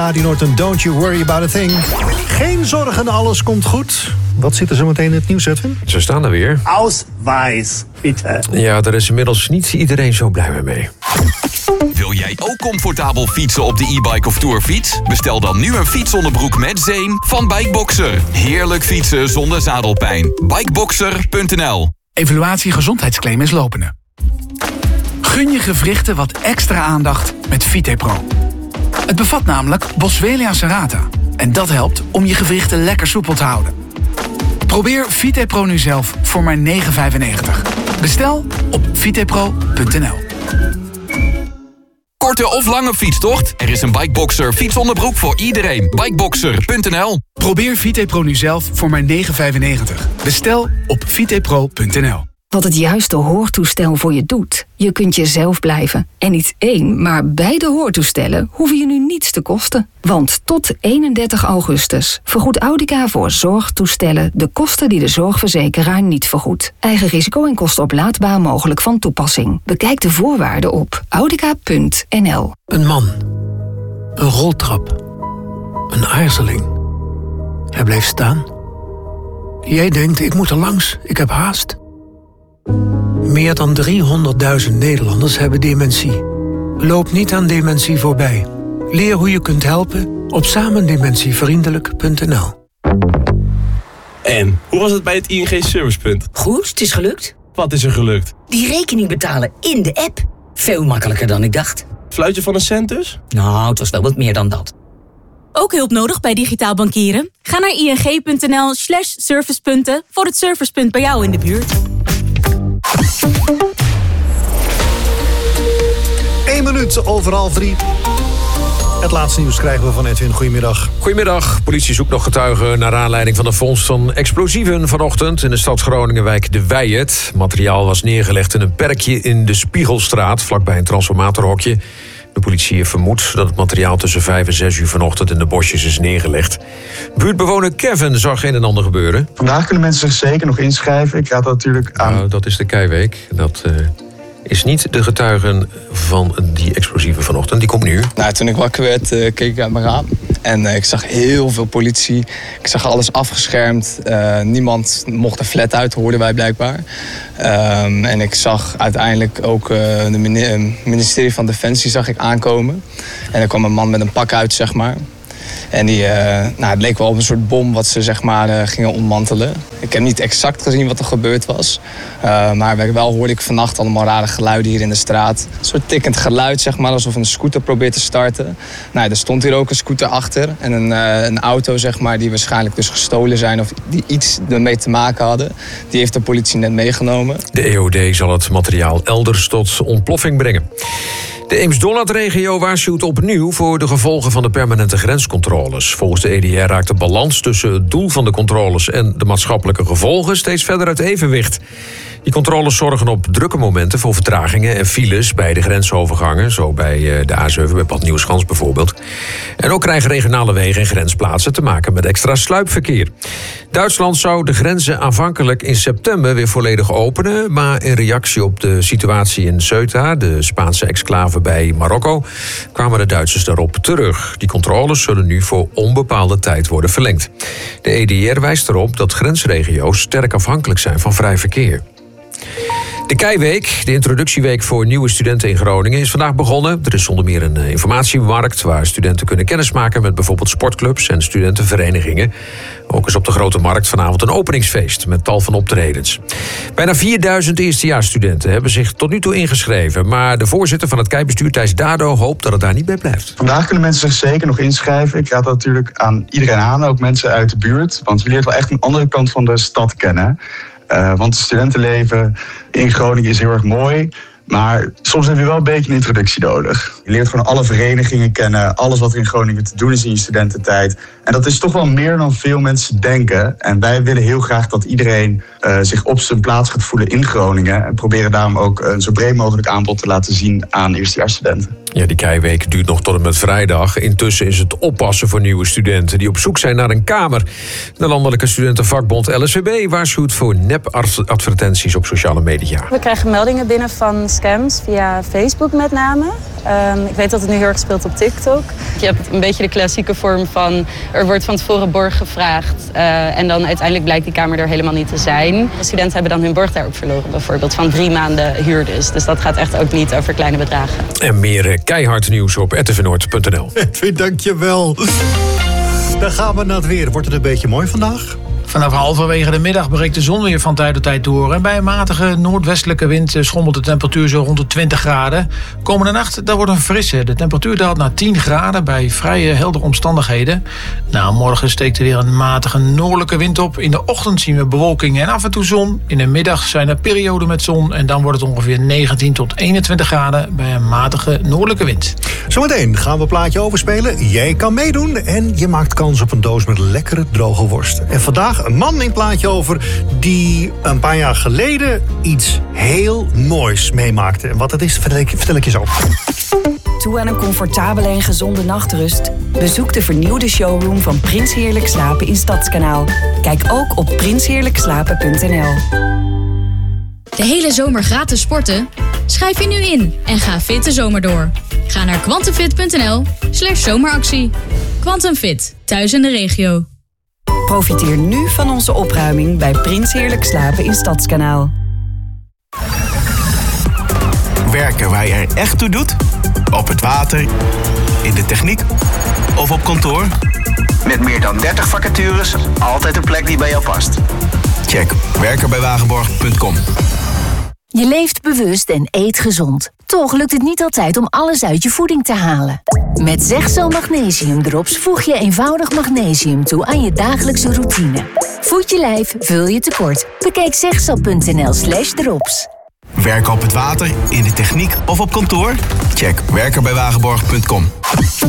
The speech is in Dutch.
Adi Norton, don't you worry about a thing. Geen zorgen, alles komt goed. Wat zit er zo meteen in het nieuws, Edwin? Ze staan er weer. Ausweis, bitte. Ja, daar is inmiddels niet iedereen zo blij mee. Wil jij ook comfortabel fietsen op de e-bike of tourfiets? Bestel dan nu een fietsonderbroek met zeem van Bikeboxer. Heerlijk fietsen zonder zadelpijn. Bikeboxer.nl. Evaluatie gezondheidsclaim is lopende. Gun je gewrichten wat extra aandacht met VitePro. Het bevat namelijk Boswellia serrata. En dat helpt om je gewrichten lekker soepel te houden. Probeer VitePro nu zelf voor maar €9,95. Bestel op vitepro.nl. Korte of lange fietstocht? Er is een Bikeboxer fietsonderbroek voor iedereen. Bikeboxer.nl. Probeer VitePro nu zelf voor maar €9,95. Bestel op vitepro.nl. Wat het juiste hoortoestel voor je doet. Je kunt jezelf blijven. En niet één, maar beide hoortoestellen hoeven je nu niets te kosten. Want tot 31 augustus vergoedt Audica voor zorgtoestellen de kosten die de zorgverzekeraar niet vergoedt. Eigen risico en kostenoplaadbaar mogelijk van toepassing. Bekijk de voorwaarden op audica.nl. Een man. Een roltrap. Een aarzeling. Hij bleef staan. Jij denkt, ik moet er langs, ik heb haast. Meer dan 300.000 Nederlanders hebben dementie. Loop niet aan dementie voorbij. Leer hoe je kunt helpen op samendementievriendelijk.nl. En, hoe was het bij het ING Servicepunt? Goed, het is gelukt. Wat is er gelukt? Die rekening betalen in de app. Veel makkelijker dan ik dacht. Fluitje van een cent dus? Nou, het was wel wat meer dan dat. Ook hulp nodig bij digitaal bankieren? Ga naar ing.nl/servicepunten voor het servicepunt bij jou in de buurt. 1 minuut over 2:30. Het laatste nieuws krijgen we van Edwin. Goedemiddag. Goedemiddag. Politie zoekt nog getuigen naar aanleiding van de vondst van explosieven vanochtend in de stad Groningenwijk De Weijet. Materiaal was neergelegd in een perkje in de Spiegelstraat, vlakbij een transformatorhokje. De politie vermoedt dat het materiaal tussen 5 en 6 uur vanochtend in de bosjes is neergelegd. Buurtbewoner Kevin zag een en ander gebeuren. Vandaag kunnen mensen zich zeker nog inschrijven. Ik raad dat natuurlijk aan. Nou, dat is de Keiweek. Dat is niet de getuigen van die explosieven vanochtend. Die komt nu. Nou, toen ik wakker werd, keek ik uit mijn raam. En ik zag heel veel politie. Ik zag alles afgeschermd. Niemand mocht de flat uit, hoorden wij blijkbaar. En ik zag uiteindelijk ook het ministerie van Defensie zag ik aankomen. En er kwam een man met een pak uit, zeg maar. En het leek wel op een soort bom wat ze zeg maar gingen ontmantelen. Ik heb niet exact gezien wat er gebeurd was. Maar wel hoorde ik vannacht allemaal rare geluiden hier in de straat. Een soort tikkend geluid, zeg maar, alsof een scooter probeert te starten. Nou, er stond hier ook een scooter achter. En een auto, zeg maar, die waarschijnlijk dus gestolen zijn of die iets ermee te maken hadden. Die heeft de politie net meegenomen. De EOD zal het materiaal elders tot ontploffing brengen. De Eems-Dollardregio waarschuwt opnieuw voor de gevolgen van de permanente grenscontroles. Volgens de EDR raakt de balans tussen het doel van de controles en de maatschappelijke gevolgen steeds verder uit evenwicht. Die controles zorgen op drukke momenten voor vertragingen en files bij de grensovergangen, zo bij de A7 bij Bad Nieuweschans bijvoorbeeld. En ook krijgen regionale wegen en grensplaatsen te maken met extra sluipverkeer. Duitsland zou de grenzen aanvankelijk in september weer volledig openen, maar in reactie op de situatie in Ceuta, de Spaanse exclave bij Marokko, kwamen de Duitsers daarop terug. Die controles zullen nu voor onbepaalde tijd worden verlengd. De EDR wijst erop dat grensregio's sterk afhankelijk zijn van vrij verkeer. De Keiweek, de introductieweek voor nieuwe studenten in Groningen, is vandaag begonnen. Er is zonder meer een informatiemarkt waar studenten kunnen kennismaken met bijvoorbeeld sportclubs en studentenverenigingen. Ook is op de Grote Markt vanavond een openingsfeest met tal van optredens. Bijna 4000 eerstejaarsstudenten hebben zich tot nu toe ingeschreven. Maar de voorzitter van het Keibestuur, Thijs Dado, hoopt dat het daar niet bij blijft. Vandaag kunnen mensen zich zeker nog inschrijven. Ik raad dat natuurlijk aan iedereen aan, ook mensen uit de buurt. Want je leert wel echt een andere kant van de stad kennen. Want het studentenleven in Groningen is heel erg mooi. Maar soms heb je wel een beetje een introductie nodig. Je leert gewoon alle verenigingen kennen. Alles wat er in Groningen te doen is in je studententijd. En dat is toch wel meer dan veel mensen denken. En wij willen heel graag dat iedereen zich op zijn plaats gaat voelen in Groningen. En proberen daarom ook een zo breed mogelijk aanbod te laten zien aan eerstejaarsstudenten. Ja, die keiweek duurt nog tot en met vrijdag. Intussen is het oppassen voor nieuwe studenten die op zoek zijn naar een kamer. De landelijke studentenvakbond LSVB waarschuwt voor nep-advertenties op sociale media. We krijgen meldingen binnen van scams via Facebook met name. Ik weet dat het nu heel erg speelt op TikTok. Je hebt een beetje de klassieke vorm van er wordt van tevoren borg gevraagd. En dan uiteindelijk blijkt die kamer er helemaal niet te zijn. De studenten hebben dan hun borg daarop verloren, bijvoorbeeld van 3 maanden huur dus dat gaat echt ook niet over kleine bedragen. En meer keihard nieuws op rtvnoord.nl. Edwin, dankjewel. Dan gaan we naar het weer. Wordt het een beetje mooi vandaag? Vanaf halverwege de middag breekt de zon weer van tijd tot tijd door. En bij een matige noordwestelijke wind schommelt de temperatuur zo rond de 20 graden. Komende nacht dat wordt een frisse. De temperatuur daalt naar 10 graden bij vrij heldere omstandigheden. Nou, morgen steekt er weer een matige noordelijke wind op. In de ochtend zien we bewolking en af en toe zon. In de middag zijn er perioden met zon. En dan wordt het ongeveer 19 tot 21 graden bij een matige noordelijke wind. Zometeen gaan we een plaatje overspelen. Jij kan meedoen en je maakt kans op een doos met lekkere droge worst. En vandaag een man in het plaatje over die een paar jaar geleden iets heel moois meemaakte. En wat het is, vertel ik je zo. Toe aan een comfortabele en gezonde nachtrust? Bezoek de vernieuwde showroom van Prins Heerlijk Slapen in Stadskanaal. Kijk ook op prinsheerlijkslapen.nl. De hele zomer gratis sporten? Schrijf je nu in en ga fit de zomer door. Ga naar quantumfit.nl/zomeractie. Quantum Fit, thuis in de regio. Profiteer nu van onze opruiming bij Prins Heerlijk Slapen in Stadskanaal. Werken waar je er echt toe doet? Op het water, in de techniek of op kantoor? Met meer dan 30 vacatures, altijd een plek die bij jou past. Check werkenbijwagenborg.com. Je leeft bewust en eet gezond. Toch lukt het niet altijd om alles uit je voeding te halen. Met Zegzo Magnesium Drops voeg je eenvoudig magnesium toe aan je dagelijkse routine. Voed je lijf, vul je tekort. Bekijk zegzo.nl/drops. Werken op het water, in de techniek of op kantoor? Check werkenbijwagenborg.com.